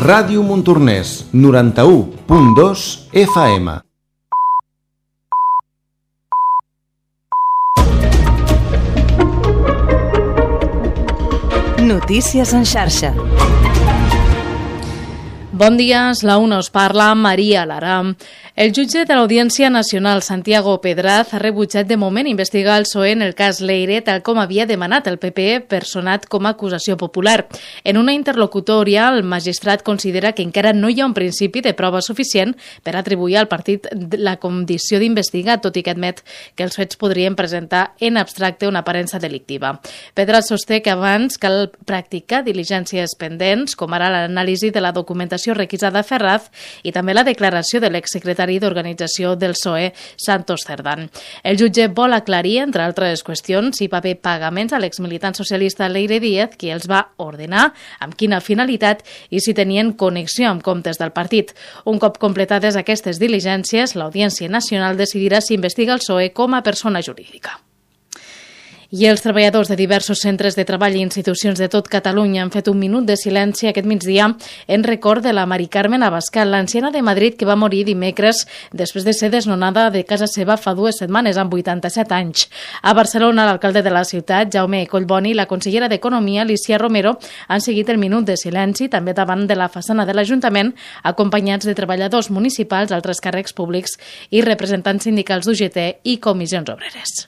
Ràdio Montornès, 91.2 FM. Notícies en xarxa. Bon dia, és la UNA, us parla Maria Lara. El jutge de l'Audiència Nacional, Santiago Pedraz, ha rebutjat de moment investigar el PSOE en el cas Leire, tal com havia demanat el PP, personat com a acusació popular. En una interlocutòria, el magistrat considera que encara no hi ha un principi de prova suficient per atribuir al partit la condició d'investigar, tot i que admet que els fets podrien presentar en abstracte una aparença delictiva. Pedraz sosté que abans cal practicar diligències pendents, com ara l'anàlisi de la documentació requisada a Ferraz i també la declaració de l'exsecretari d'organització del PSOE, Santos Cerdán. El jutge vol aclarir, entre altres qüestions, si va haver pagaments a l'exmilitant socialista Leire Díaz, qui els va ordenar, amb quina finalitat i si tenien connexió amb comptes del partit. Un cop completades aquestes diligències, l'Audiència Nacional decidirà si investiga el PSOE com a persona jurídica. I els treballadors de diversos centres de treball i institucions de tot Catalunya han fet un minut de silenci aquest migdia en record de la Mari Carmen Abascal, l'anciana de Madrid que va morir dimecres després de ser desnonada de casa seva fa 2 setmanes amb 87 anys. A Barcelona, l'alcalde de la ciutat, Jaume Collboni, i la consellera d'Economia, Alicia Romero, han seguit el minut de silenci també davant de la façana de l'Ajuntament, acompanyats de treballadors municipals, altres càrrecs públics i representants sindicals d'UGT i comissions obreres.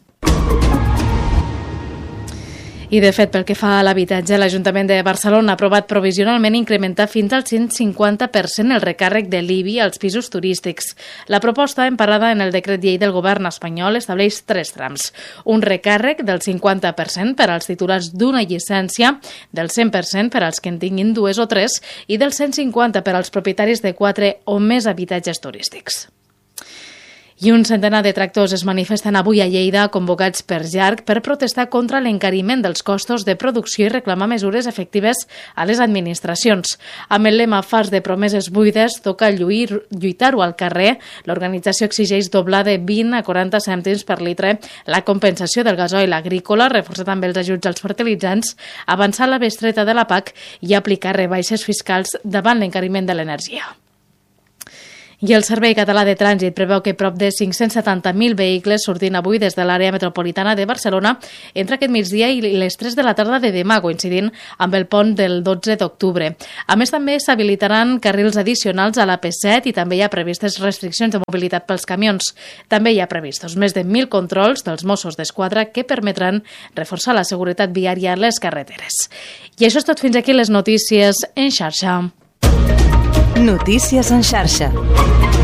I, de fet, pel que fa a l'habitatge, l'Ajuntament de Barcelona ha aprovat provisionalment incrementar fins al 150% el recàrrec de l'IBI als pisos turístics. La proposta, emparada en el decret llei del govern espanyol, estableix 3 trams. Un recàrrec del 50% per als titulars d'una llicència, del 100% per als que en tinguin 2 o 3 i del 150% per als propietaris de 4 o més habitatges turístics. I un centenar de tractors es manifesten avui a Lleida, convocats per JARC, per protestar contra l'encariment dels costos de producció i reclamar mesures efectives a les administracions. Amb el lema "Fars de promeses buides, toca lluitar-ho al carrer", l'organització exigeix doblar de 20 a 40 cèntims per litre la compensació del gasoil agrícola, reforçar també els ajuts als fertilitzants, avançar la bestreta de la PAC i aplicar rebaixes fiscals davant l'encariment de l'energia. I el Servei Català de Trànsit preveu que prop de 570.000 vehicles sortint avui des de l'àrea metropolitana de Barcelona entre aquest migdia i les 3 de la tarda de demà, coincidint amb el pont del 12 d'octubre. A més, també s'habilitaran carrils addicionals a l'AP7 i també hi ha previstes restriccions de mobilitat pels camions. També hi ha previstos més de 1.000 controls dels Mossos d'Esquadra que permetran reforçar la seguretat viària a les carreteres. I això és tot, fins aquí les notícies en xarxa. Notícies en xarxa.